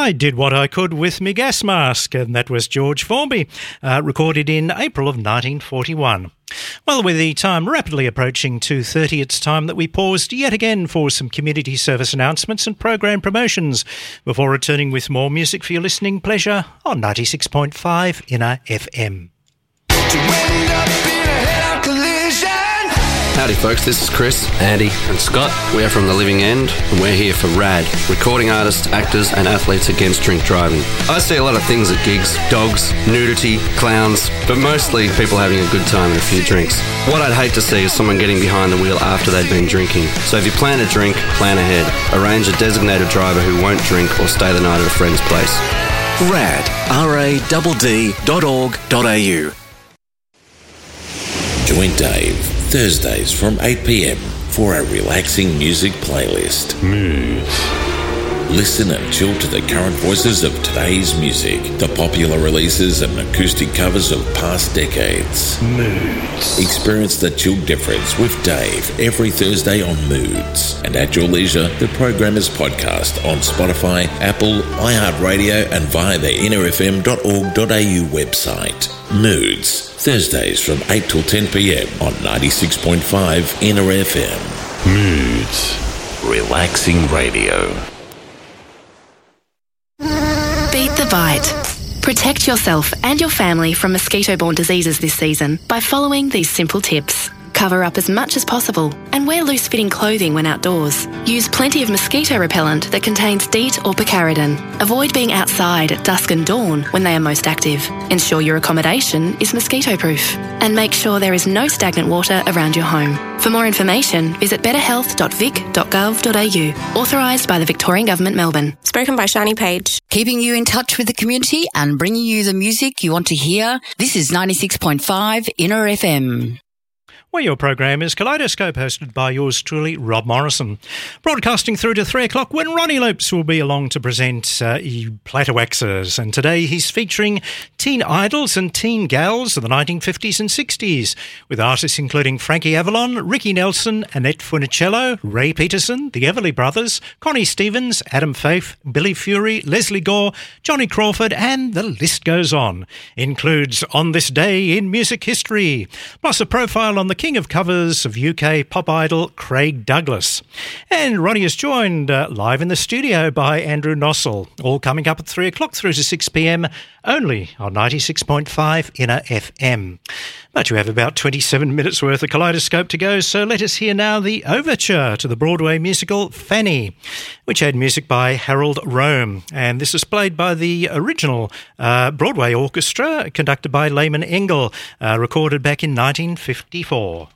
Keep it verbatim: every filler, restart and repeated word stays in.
I did what I could with me gas mask, and that was George Formby, uh, recorded in April of nineteen forty-one. Well, with the time rapidly approaching two thirty, it's time that we paused yet again for some community service announcements and program promotions before returning with more music for your listening pleasure on ninety-six point five Inner F M. Howdy folks, this is Chris, Andy and Scott. We are from The Living End and we're here for RAD, recording artists, actors and athletes against drink driving. I see a lot of things at gigs, dogs, nudity, clowns, but mostly people having a good time and a few drinks. What I'd hate to see is someone getting behind the wheel after they've been drinking. So if you plan to drink, plan ahead. Arrange a designated driver who won't drink or stay the night at a friend's place. RAD, R A D D dot org dot A U. Join Dave Thursdays from eight p.m. for a relaxing music playlist. Moods. Listen and chill to the current voices of today's music, the popular releases and acoustic covers of past decades. Moods. Experience the chill difference with Dave every Thursday on Moods. And at your leisure, the program is podcast on Spotify, Apple, iHeartRadio and via the inner f m dot org dot a u website. Moods, Thursdays from eight till ten p.m. on ninety-six point five Inner F M. Moods. Relaxing radio. Beat the bite. Protect yourself and your family from mosquito-borne diseases this season by following these simple tips. Cover up as much as possible and wear loose-fitting clothing when outdoors. Use plenty of mosquito repellent that contains DEET or picaridin. Avoid being outside at dusk and dawn when they are most active. Ensure your accommodation is mosquito-proof. And make sure there is no stagnant water around your home. For more information, visit better health dot vic dot gov dot a u. Authorised by the Victorian Government, Melbourne. Spoken by Shani Page. Keeping you in touch with the community and bringing you the music you want to hear. This is ninety-six point five Inner F M. Well, your program is Kaleidoscope, hosted by yours truly, Rob Morrison. Broadcasting through to three o'clock when Ronnie Lopes will be along to present uh, Platoaxers. And today he's featuring teen idols and teen gals of the nineteen fifties and sixties, with artists including Frankie Avalon, Ricky Nelson, Annette Funicello, Ray Peterson, the Everly Brothers, Connie Stevens, Adam Faith, Billy Fury, Leslie Gore, Johnny Crawford, and the list goes on. Includes On This Day in Music History, plus a profile on the king of covers of U K pop idol Craig Douglas. And Ronnie is joined uh, live in the studio by Andrew Nossel, all coming up at three o'clock through to six p.m, only on ninety-six point five Inner F M. But you have about twenty-seven minutes worth of Kaleidoscope to go, so let us hear now the overture to the Broadway musical Fanny, which had music by Harold Rome. And this is played by the original uh, Broadway orchestra, conducted by Lehman Engel, uh, recorded back in nineteen fifty-four.